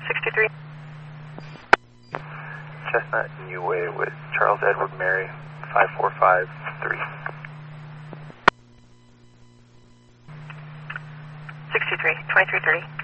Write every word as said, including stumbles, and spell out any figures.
sixty-three. Chestnut New Way with Charles Edward Mary, five four five three. sixty-three, twenty-three thirty.